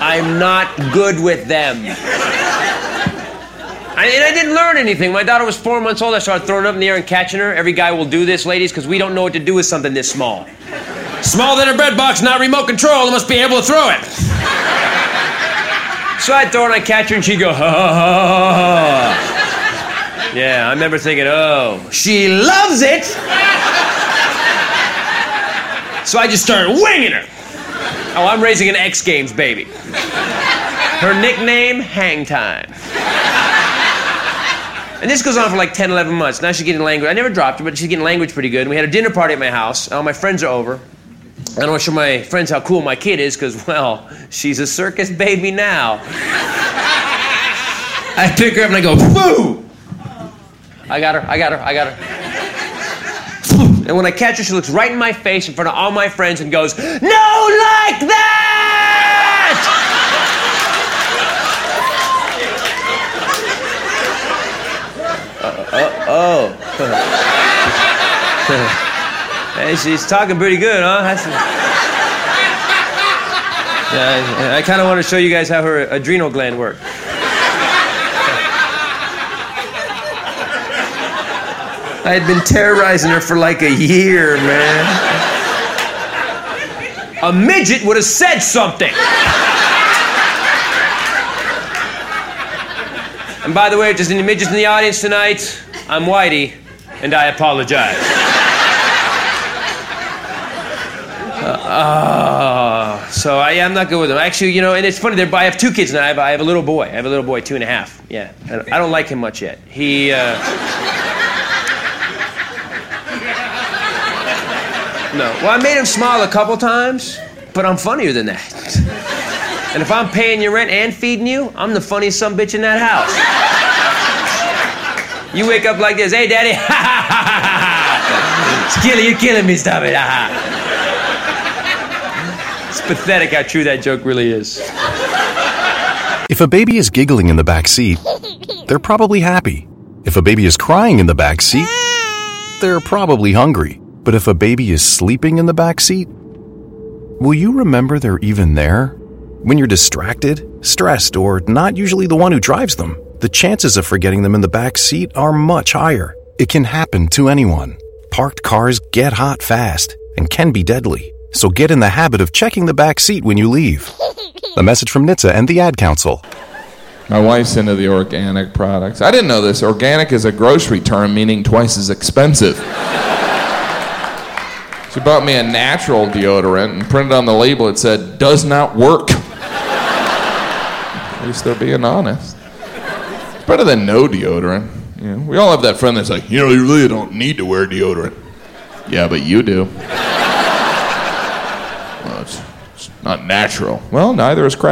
I'm not good with them. I didn't learn anything. My daughter was 4 months old. I started throwing it up in the air and catching her. Every guy will do this, ladies, because we don't know what to do with something this small. Smaller than a bread box, not remote control. I must be able to throw it. So I'd throw it and I'd catch her and she'd go, ha, ha, ha, ha. Yeah, I remember thinking, oh, she loves it. So I just started winging her. Oh, I'm raising an X Games baby. Her nickname, Hang Time. And this goes on for like 10, 11 months. Now she's getting language. I never dropped her, but she's getting language pretty good. And we had a dinner party at my house. All my friends are over. I don't want to show my friends how cool my kid is because, well, she's a circus baby now. I pick her up and I go, boo! I got her. And when I catch her, she looks right in my face in front of all my friends and goes, no, like that! Hey, she's talking pretty good, huh? Yeah, I kind of want to show you guys how her adrenal gland works. I had been terrorizing her for like a year, man. A midget would have said something. And by the way, if there's any midgets in the audience tonight, I'm Whitey, and I apologize. So I'm not good with them. Actually, you know, and it's funny, I have 2 kids now. I have a little boy. I have a little boy, 2.5. Yeah, I don't like him much yet. No. Well, I made him smile a couple times, but I'm funnier than that. And if I'm paying your rent and feeding you, I'm the funniest sumbitch in that house. You wake up like this, hey, daddy, ha ha ha ha ha. You're killing me, stop it, ha ha. It's pathetic how true that joke really is. If a baby is giggling in the back seat, they're probably happy. If a baby is crying in the back seat, they're probably hungry. But if a baby is sleeping in the back seat, will you remember they're even there? When you're distracted, stressed, or not usually the one who drives them, the chances of forgetting them in the back seat are much higher. It can happen to anyone. Parked cars get hot fast and can be deadly. So get in the habit of checking the back seat when you leave. A message from NHTSA and the Ad Council. My wife's into the organic products. I didn't know this. Organic is a grocery term meaning twice as expensive. She bought me a natural deodorant and printed on the label it said, does not work. At least they're being honest. It's better than no deodorant. You know, we all have that friend that's like, you really don't need to wear deodorant. Yeah, but you do. Well, it's not natural. Well, neither is crap.